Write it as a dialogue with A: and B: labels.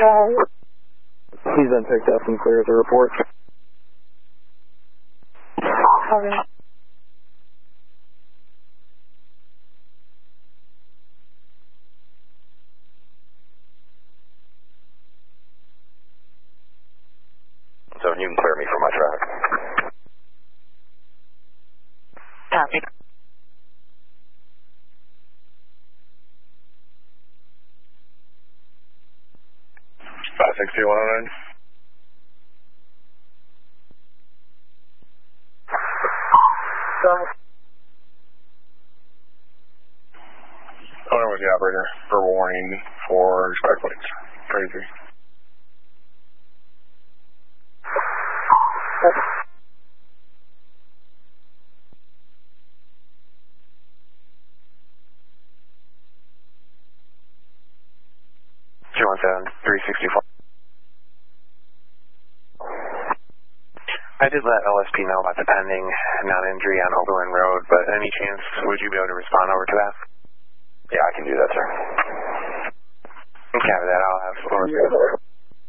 A: He's been picked up and clear the report.
B: Okay.
C: So you can clear me for my track.
B: Copy.
C: Five 62109. Owner with the operator for warning for spike lights. Crazy. She wants 364. I did let LSP know about the pending non-injury on Oberlin Road, but any chance would you be able to respond over to that? Yeah, I can do that, sir. Okay, with that, I'll have